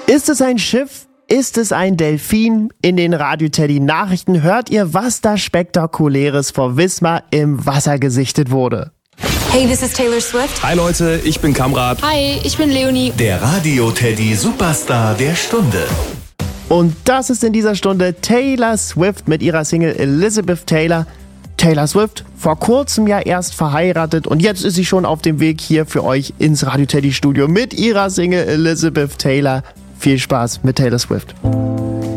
Ist es ein Schiff? Ist es ein Delfin? In den Radio-Teddy-Nachrichten hört ihr, was da Spektakuläres vor Wismar im Wasser gesichtet wurde. Hey, this is Taylor Swift. Hi Leute, ich bin Kamrat. Hi, ich bin Leonie. Der Radio-Teddy Superstar der Stunde. Und das ist in dieser Stunde Taylor Swift mit ihrer Single Elizabeth Taylor. Taylor Swift, vor kurzem ja erst verheiratet und jetzt ist sie schon auf dem Weg hier für euch ins Radio-Teddy-Studio mit ihrer Single Elizabeth Taylor. Viel Spaß mit Taylor Swift.